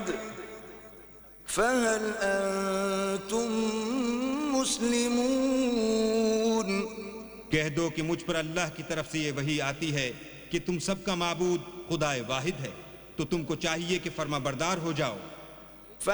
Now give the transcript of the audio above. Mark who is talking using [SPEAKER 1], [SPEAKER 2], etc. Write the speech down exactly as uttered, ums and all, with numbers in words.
[SPEAKER 1] वाहिद फहल अंतुम मुस्लिमून।
[SPEAKER 2] कह दो कि मुझ पर अल्लाह की तरफ से ये वही आती है कि तुम सबका माबूद खुदाए वाहिद है, तो तुमको चाहिए कि फर्माबरदार हो जाओ।